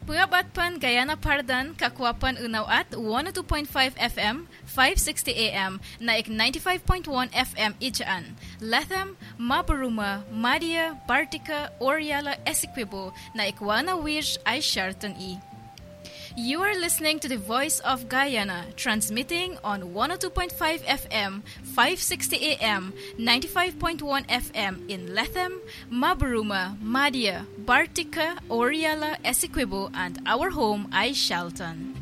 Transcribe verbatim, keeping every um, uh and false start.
Pagabagpan Guyana Pardan, Kakwapan Unaw at one oh two point five F M, five sixty A M, naik ninety-five point one F M Ijaan. Latham, Mabaruma, Madia, Bartica, Oriala, Essequibo, naik Wana Wish ay Sharton E. You are listening to the Voice of Guyana, transmitting on one oh two point five F M, five sixty A M, ninety-five point one F M in Latham, Mabaruma, Madia, Bartica, Oriala, Essequibo, and our home, ay Shalton.